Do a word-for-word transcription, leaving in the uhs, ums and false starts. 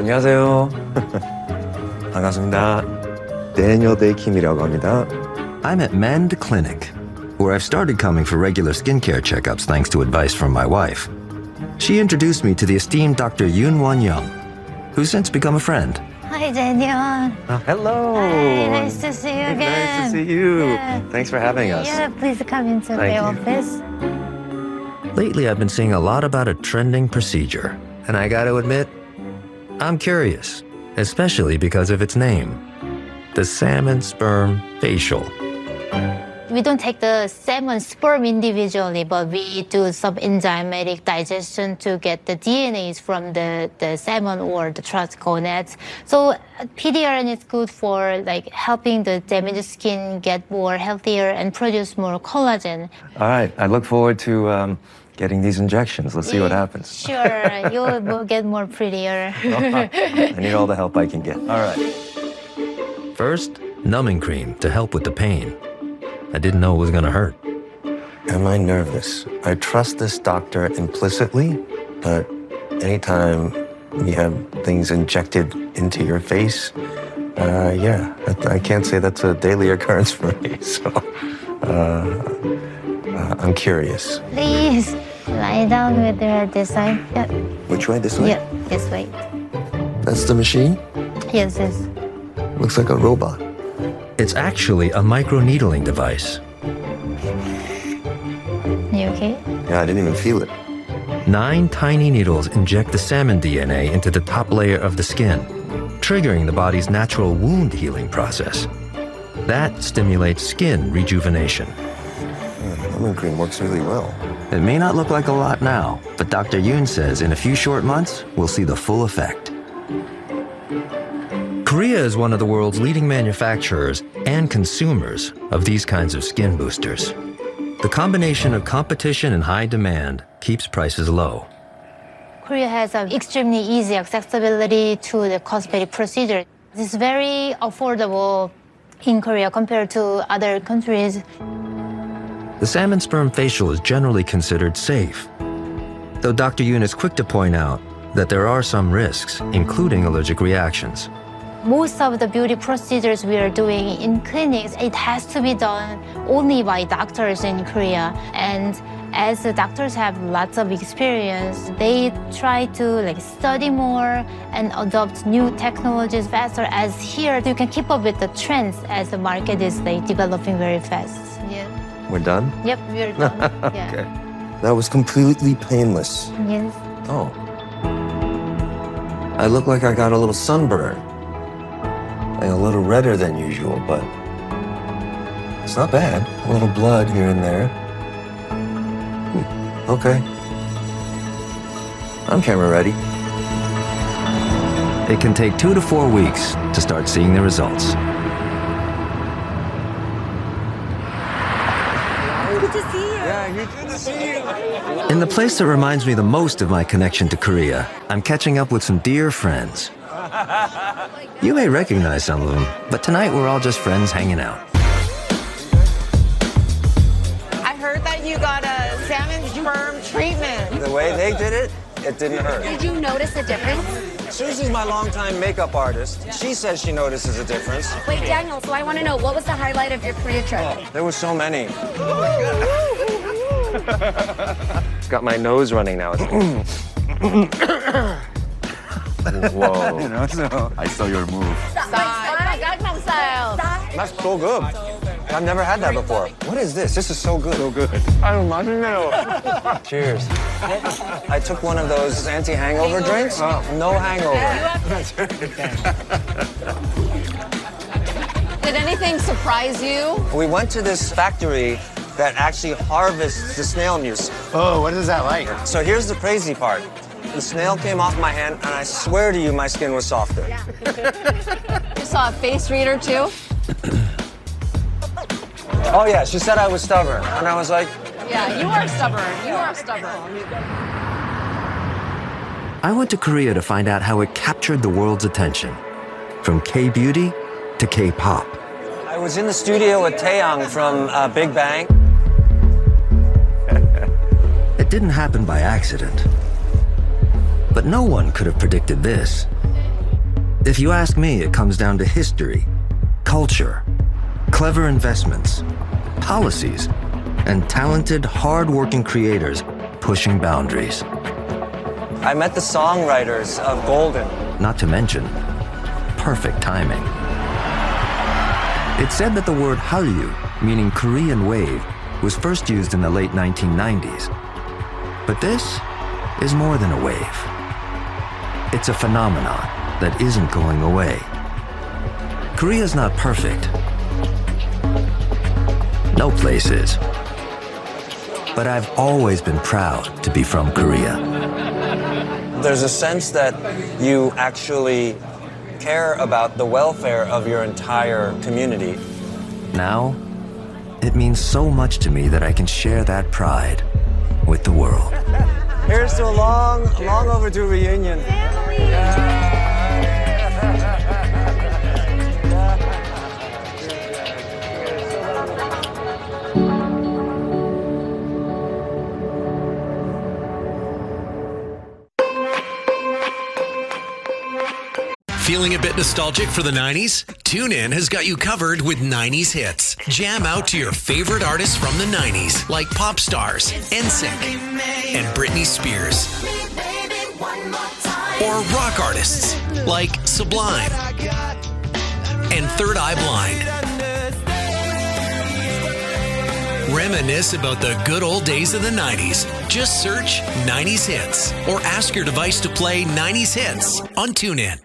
안녕하세요. 반갑습니다. Daniel Dae Kim이라고 합니다. I'm at Mend Clinic, where I've started coming for regular skincare checkups thanks to advice from my wife. She introduced me to the esteemed Doctor Yoon Won-young, who's since become a friend. Hi, Daniel. Uh, hello. Hi, nice to see you again. Nice to see you. Yeah. Thanks for having us. Yeah, please come into Thank my you. office. Lately, I've been seeing a lot about a trending procedure, and I gotta admit, I'm curious, especially because of its name, the salmon sperm facial. We don't take the salmon sperm individually, but we do some enzymatic digestion to get the D N As from the, the salmon or the trout gonads. So uh, P D R N is good for like helping the damaged skin get more healthier and produce more collagen. All right. I look forward to um, getting these injections. Let's see what happens. Sure, you'll mo- get more prettier. I need all the help I can get. All right. First, numbing cream to help with the pain. I didn't know it was gonna hurt. Am I nervous? I trust this doctor implicitly, but anytime you have things injected into your face, uh, yeah, I, I can't say that's a daily occurrence for me. So uh, uh, I'm curious. Please lie down with your head this side. Yep. Which way? This way? Yep, this way. That's the machine? Yes, yes. Looks like a robot. It's actually a microneedling device. You okay? Yeah, I didn't even feel it. Nine tiny needles inject the salmon D N A into the top layer of the skin, triggering the body's natural wound healing process. That stimulates skin rejuvenation. Uh, lemon cream works really well. It may not look like a lot now, but Doctor Yoon says in a few short months, we'll see the full effect. Korea is one of the world's leading manufacturers and consumers of these kinds of skin boosters. The combination of competition and high demand keeps prices low. Korea has an extremely easy accessibility to the cosmetic procedure. It's very affordable in Korea compared to other countries. The salmon sperm facial is generally considered safe, though Doctor Yoon is quick to point out that there are some risks, including allergic reactions. Most of the beauty procedures we are doing in clinics, it has to be done only by doctors in Korea. And as the doctors have lots of experience, they try to like study more and adopt new technologies faster. As here, you can keep up with the trends as the market is like developing very fast. Yeah. We're done? Yep, we're done. Yeah. Okay. That was completely painless. Yes. Oh. I look like I got a little sunburn. Like a little redder than usual, but it's not bad. A little blood here and there. Hmm. Okay. I'm camera ready. It can take two to four weeks to start seeing the results. Good to see you. Yeah, good to see you. In the place that reminds me the most of my connection to Korea, I'm catching up with some dear friends. You may recognize some of them, but tonight we're all just friends hanging out. I heard that you got a salmon sperm treatment. The way they did it, it didn't hurt. Did you notice a difference? Susie's my longtime makeup artist. She says she notices a difference. Wait, Daniel, so I want to know, what was the highlight of your Korea trip? Oh, there were so many. Got my nose running now. Whoa. You know, so I saw your move. That's so good. I've never had that before. What is this? This is so good. So good. Cheers. I took one of those anti-hangover drinks. No hangover. Did anything surprise you? We went to this factory that actually harvests the snail mucus. Oh, what is that like? So here's the crazy part. The snail came off my hand, and I swear to you, my skin was softer. You saw a face reader too? Oh, yeah, she said I was stubborn. And I was like, Yeah, you are stubborn. You are stubborn. I went to Korea to find out how it captured the world's attention, from K-beauty to K-pop. I was in the studio with Taeyang from uh, Big Bang. It didn't happen by accident. But no one could have predicted this. If you ask me, it comes down to history, culture, clever investments, policies, and talented, hard-working creators pushing boundaries. I met the songwriters of Golden. Not to mention, perfect timing. It's said that the word Hallyu, meaning Korean wave, was first used in the late nineteen nineties. But this is more than a wave. It's a phenomenon that isn't going away. Korea's not perfect. No place is. But I've always been proud to be from Korea. There's a sense that you actually care about the welfare of your entire community. Now, it means so much to me that I can share that pride with the world. Here's to a long, long overdue reunion. Feeling a bit nostalgic for the nineties? TuneIn has got you covered with nineties hits. Jam out to your favorite artists from the nineties, like pop stars, N Sync, and Britney Spears. Or rock artists, like Sublime and Third Eye Blind. Reminisce about the good old days of the nineties. Just search nineties hits or ask your device to play nineties hits on TuneIn.